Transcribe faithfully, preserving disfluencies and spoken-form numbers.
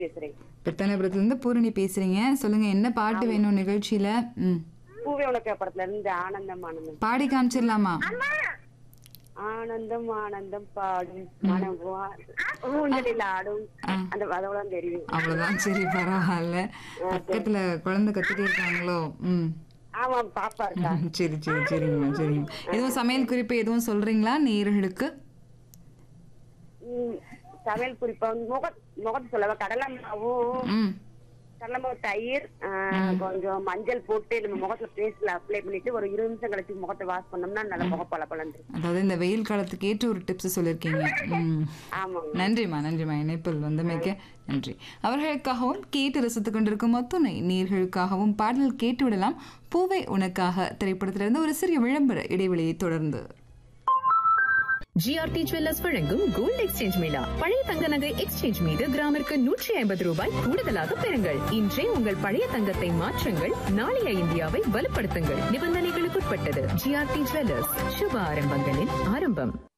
பேசுறேன். பித்தனபுரத்துல இருந்து பூரணி பேசுறீங்க. சொல்லுங்க, என்ன பாட்டு வேணும் நிகழ்ச்சியில? ம் பூவே உனக்கு படத்துல இருந்து ஆனந்தம் ஆனந்தம் பாடி காமிச்சிடலாமா? ஆனந்தம் ஆனந்தம் பாடும் மனம் ஊஞ்சலில் ஆடும் அந்த அதோட தெரியும். அவ்வளவுதான். சரி, பரவாயில்ல. பக்கத்துல குழந்தை கத்திட்டே இருக்காங்களோ? ம் ஆமா, பாப்பா இருக்கா. சரி சரி சரிங்கம்மா சரிங்க. எதுவும் சமையல் குறிப்பு எதுவும் சொல்றீங்களா நேயர்களுக்கு? ம், சமையல் குறிப்பா முக முகத்து சொல்லவா? கடலை மாவும் ம் கடலை மாவு, தயிர், ஆஹ், கொஞ்சம் மஞ்சள் போட்டு நம்ம முகத்துல பேஸ்ட்ல அப்ளை பண்ணிட்டு ஒரு இருபது நிமிஷம் கழிச்சு முகத்தை வாஷ் பண்ணோம்னா நல்ல முக பல பலன். அதாவது இந்த வெயில் காலத்துக்கு ஏற்ற ஒரு டிப்ஸ் சொல்லிருக்கீங்க. ம் ஆமாங்க. நன்றிம்மா நன்றிம்மா இணைப்பில் வந்தமைக்க நன்றி. அவர்களுக்காகவும் கேட்டு ரசித்துக் கொண்டிருக்கும் அத்துணை நேர்களுக்காகவும் பாடல் கேட்டு விடலாம். பூவை உனக்காக திரைப்படத்திலிருந்து ஒரு சிறிய விளம்பர இடைவெளியை தொடர்ந்து ஜிஆர்டி ஜுவல்லர்ஸ் வழங்கும் கோல்ட் எக்ஸ்சேஞ்ச் மேளா. பழைய தங்க நகை எக்ஸ்சேஞ்ச் மீது கிராமிற்கு நூற்றி ஐம்பது ரூபாய் கூடுதலாக பெறுங்கள். இன்றே உங்கள் பழைய தங்கத்தை மாற்றுங்கள், நாளைய இந்தியாவை வலுப்படுத்துங்கள். நிபந்தனைகளுக்குட்பட்டது. ஜிஆர்டி ஜுவல்லர்ஸ், சுப ஆரம்பங்களின் ஆரம்பம்.